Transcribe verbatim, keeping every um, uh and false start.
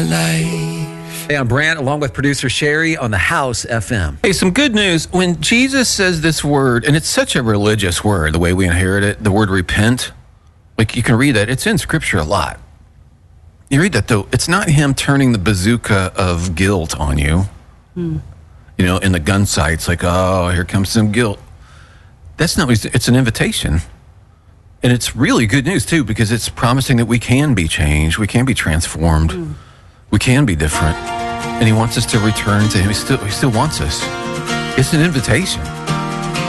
life. Hey, I'm Brant, along with producer Sherry on the House F M. Hey, some good news. When Jesus says this word, and it's such a religious word, the way we inherit it, the word repent, like you can read that. It's in Scripture a lot. You read that, though. It's not him turning the bazooka of guilt on you. Hmm. You know, in the gun sights, like, oh, here comes some guilt. That's not what he's, it's an invitation. And it's really good news, too, because it's promising that we can be changed. We can be transformed. Mm. We can be different. And he wants us to return to him. He still, he still wants us. It's an invitation.